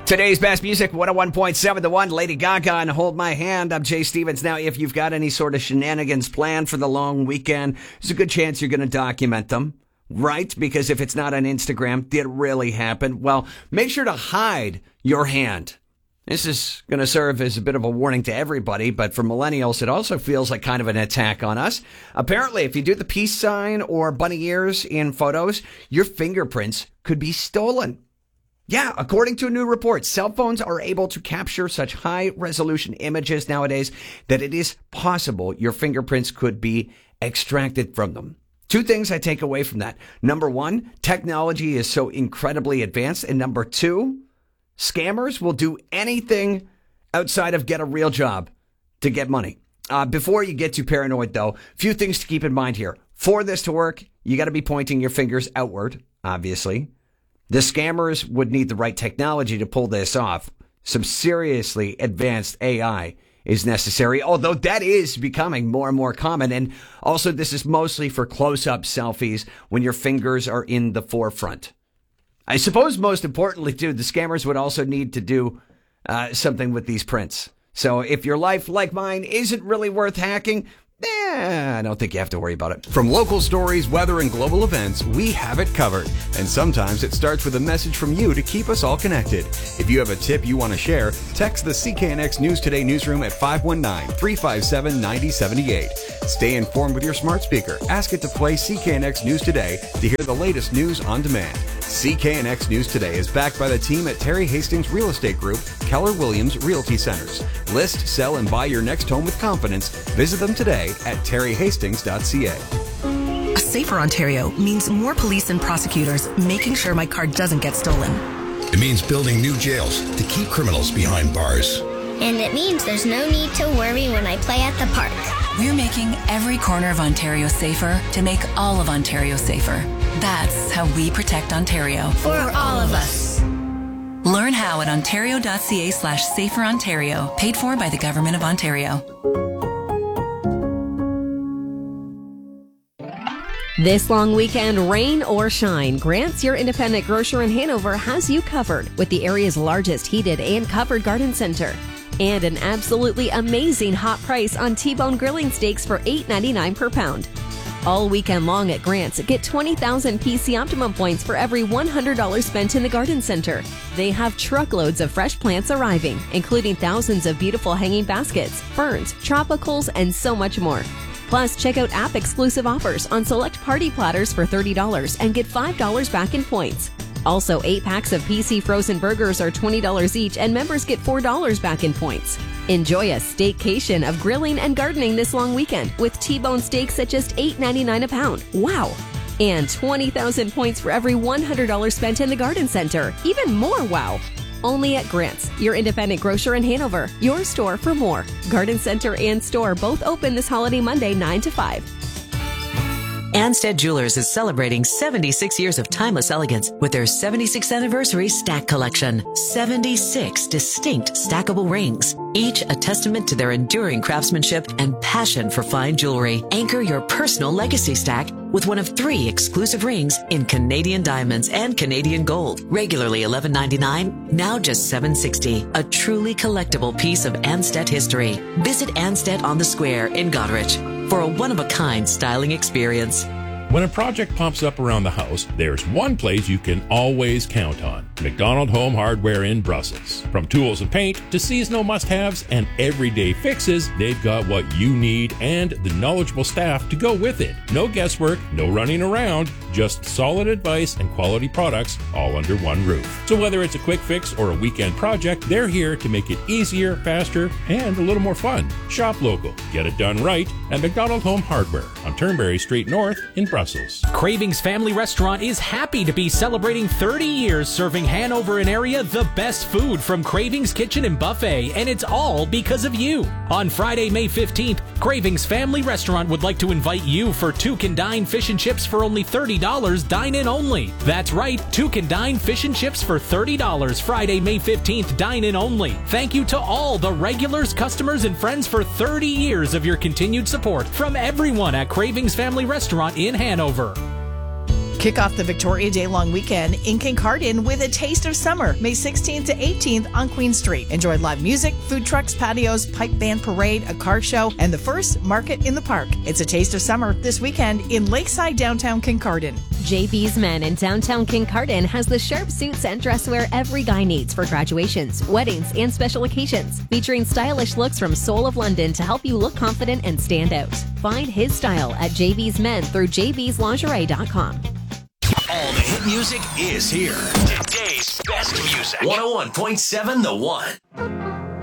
Today's best music, 101.7 The One, Lady Gaga and Hold My Hand. I'm Jay Stevens. Now, if you've got any sort of shenanigans planned for the long weekend, there's a good chance you're going to document them, right? Because if it's not on Instagram, did it really happen? Well, make sure to hide your hand. This is going to serve as a bit of a warning to everybody, but for millennials, it also feels like kind of an attack on us. Apparently, if you do the peace sign or bunny ears in photos, your fingerprints could be stolen. Yeah, according to a new report, cell phones are able to capture such high-resolution images nowadays that it is possible your fingerprints could be extracted from them. Two things I take away from that. Number one, technology is so incredibly advanced. And number two, scammers will do anything outside of get a real job to get money. Before you get too paranoid, though, a few things to keep in mind here. For this to work, you got to be pointing your fingers outward, obviously. The scammers would need the right technology to pull this off. Some seriously advanced AI is necessary, although that is becoming more and more common. And also, this is mostly for close-up selfies when your fingers are in the forefront. I suppose most importantly, too, the scammers would also need to do something with these prints. So if your life, like mine, isn't really worth hacking, I don't think you have to worry about it. From local stories, weather, and global events, we have it covered. And sometimes it starts with a message from you to keep us all connected. If you have a tip you want to share, text the CKNX News Today newsroom at 519-357-9078. Stay informed with your smart speaker. Ask it to play CKNX News Today to hear the latest news on demand. CKNX News Today is backed by the team at Terry Hastings Real Estate Group, Keller Williams Realty Centers. List, sell, and buy your next home with confidence. Visit them today at terryhastings.ca. A safer Ontario means more police and prosecutors making sure my car doesn't get stolen. It means building new jails to keep criminals behind bars. And it means there's no need to worry when I play at the park. We're making every corner of Ontario safer to make all of Ontario safer. That's how we protect Ontario. For all of us. Learn how at ontario.ca/saferontario. Paid for by the Government of Ontario. This long weekend, rain or shine, Grant's, your independent grocer in Hanover, has you covered with the area's largest heated and covered garden center. And an absolutely amazing hot price on T-bone grilling steaks for $8.99 per pound. All weekend long at Grant's, get 20,000 PC Optimum points for every $100 spent in the garden center. They have truckloads of fresh plants arriving, including thousands of beautiful hanging baskets, ferns, tropicals, and so much more. Plus, check out app-exclusive offers on select party platters for $30 and get $5 back in points. Also, 8 packs of PC frozen burgers are $20 each, and members get $4 back in points. Enjoy a staycation of grilling and gardening this long weekend with T-bone steaks at just $8.99 a pound. Wow! And 20,000 points for every $100 spent in the garden center. Even more wow! Only at Grant's, your independent grocer in Hanover. Your store for more. Garden center and store both open this holiday Monday 9 to 5. Anstead Jewelers is celebrating 76 years of timeless elegance with their 76th anniversary stack collection. 76 distinct stackable rings, each a testament to their enduring craftsmanship and passion for fine jewelry. Anchor your personal legacy stack with one of 3 exclusive rings in Canadian diamonds and Canadian gold. Regularly $11.99, now just $7.60. A truly collectible piece of Anstead history. Visit Anstead on the Square in Goderich for a one-of-a-kind styling experience. When a project pops up around the house, there's one place you can always count on. McDonald Home Hardware in Brussels. From tools and paint to seasonal must-haves and everyday fixes, they've got what you need and the knowledgeable staff to go with it. No guesswork, no running around, just solid advice and quality products all under one roof. So whether it's a quick fix or a weekend project, they're here to make it easier, faster, and a little more fun. Shop local. Get it done right at McDonald Home Hardware on Turnberry Street North in Brussels. Cravings Family Restaurant is happy to be celebrating 30 years serving Hanover and area the best food from Cravings Kitchen and Buffet, and it's all because of you. On Friday, May 15th, Cravings Family Restaurant would like to invite you for Two Can Dine Fish and Chips for only $30, dine-in only. That's right, Two Can Dine Fish and Chips for $30, Friday, May 15th, dine-in only. Thank you to all the regulars, customers, and friends for 30 years of your continued support from everyone at Cravings Family Restaurant in Hanover. Kick off the Victoria Day long weekend in Kincardine with a taste of summer, May 16th to 18th on Queen Street. Enjoy live music, food trucks, patios, pipe band parade, a car show, and the first market in the park. It's a taste of summer this weekend in Lakeside, downtown Kincardine. JB's Men in downtown Kincardine has the sharp suits and dresswear every guy needs for graduations, weddings, and special occasions, featuring stylish looks from Soul of London to help you look confident and stand out. Find his style at JB's Men through jbslingerie.com. All the hit music is here. Today's best music. 101.7 The One.